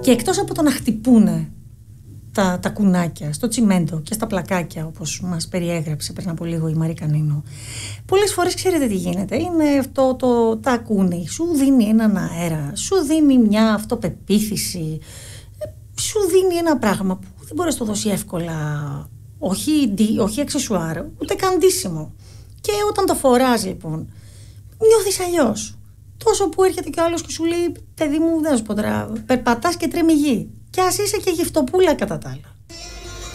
Και εκτός από το να χτυπούνε τα κουνάκια στο τσιμέντο και στα πλακάκια, όπως μας περιέγραψε πριν από λίγο η Μαρή Κανίνο, πολλές φορές ξέρετε τι γίνεται. Είναι αυτό το τακούνι, σου δίνει έναν αέρα, σου δίνει μια αυτοπεποίθηση, σου δίνει ένα πράγμα που δεν μπορεί να το δώσει εύκολα, όχι αξεσουάρ, ούτε καν ντύσιμο. Και όταν το φοράς λοιπόν, νιώθεις αλλιώς. Τόσο που έρχεται και ο άλλος και σου λέει: παιδί μου, δεν σου πω τώρα, περπατάς και τρέμει γη. Και ας είσαι και γυφτοπούλα κατά τα άλλα.